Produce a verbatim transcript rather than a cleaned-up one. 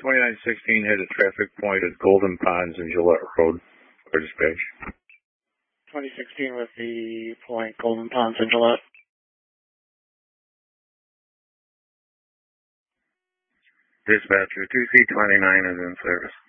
twenty-nine sixteen had a traffic point at Golden Ponds and Gillette Road for dispatch. twenty sixteen with the point Golden Ponds and Gillette. Dispatcher, two C twenty-nine is in service.